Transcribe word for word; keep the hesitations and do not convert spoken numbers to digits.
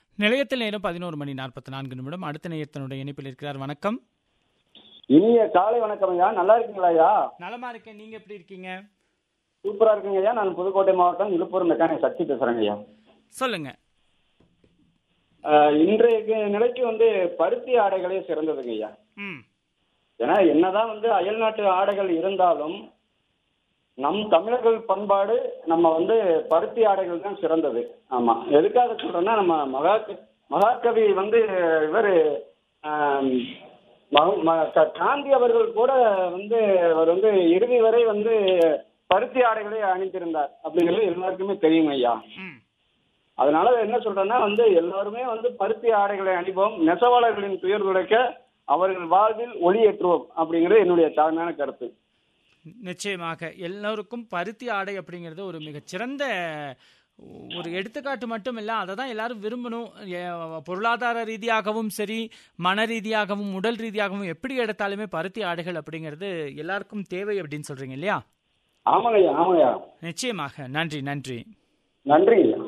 நிலையத்தில் நேரம் பதினோரு மணி நாற்பத்தி நான்கு நிமிடம். அடுத்த நேயத்தினுடைய இணைப்பில் இருக்கிறார். வணக்கம். இனிய காலை வணக்கம் ஐயா. நல்லா இருக்கீங்களா ஐயா? நலமா இருக்கேன். நீங்க எப்படி இருக்கீங்க? சூப்பரா இருக்குங்க ஐயா. நான் புதுக்கோட்டை மாவட்டம் இழுப்பூர் மெக்கானிக் சக்தி பேசுறேங்க ஐயா. சொல்லுங்க. இன்றைய நிலைக்கு வந்து பருத்தி ஆடைகளே சிறந்ததுங்க ஐயா. ம் ஏன்னா என்னதான் வந்து அயல் நாட்டு ஆடைகள் இருந்தாலும் நம் தமிழர்கள் பண்பாடு நம்ம வந்து பருத்தி ஆடைகள் தான் சிறந்தது. ஆமா, எதுக்காக சொல்றேன்னா நம்ம மகா மகாகவி வந்து இவர் காந்தி அவர்கள் கூட வந்து அவர் வந்து இறுதி வரை வந்து பருத்தி ஆடைகளை அணிந்திருந்தார் அப்படிங்கிறது எல்லாருக்குமே தெரியும் ஐயா. அதனால என்ன சொல்றேன்னா வந்து எல்லாருமே வந்து பருத்தி ஆடைகளை அணிவோம், நெசவாளர்களின் துயர் துடைக்க அவர்கள் வாழ்வில் ஒளியேற்றுவோம் அப்படிங்கிறது என்னுடைய தாழ்மையான கருத்து. நிச்சயமாக எல்லோருக்கும் பருத்தி ஆடை அப்படிங்கிறது ஒரு மிகச்சிறந்த ஒரு எடுத்துக்காட்டு மட்டும் இல்லை, அதை தான் எல்லாரும் விரும்பணும். பொருளாதார ரீதியாகவும் சரி, மன ரீதியாகவும் உடல் ரீதியாகவும் எப்படி எடுத்தாலுமே பருத்தி ஆடைகள் அப்படிங்கிறது எல்லாருக்கும் தேவை அப்படின்னு சொல்றீங்க இல்லையா? ஆமாங்கய்யா, ஆமாங்கய்யா. நிச்சயமாக. நன்றி நன்றி நன்றி.